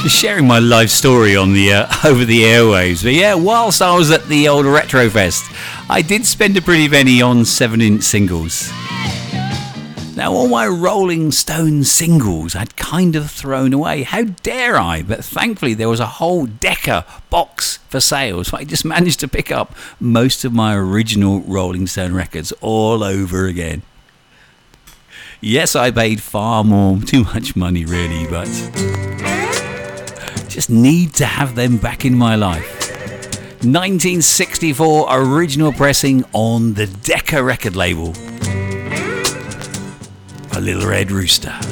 sharing my life story on the over the airwaves. But yeah, whilst I was at the old Retrofest, I did spend a pretty penny on 7-inch singles. Now, all my Rolling Stone singles I'd kind of thrown away. How dare I? But thankfully there was a whole Decca box for sale, so I just managed to pick up most of my original Rolling Stone records all over again. Yes, I paid far more, too much money really, but just need to have them back in my life. 1964 original pressing on the Decca record label. A Little Red Rooster.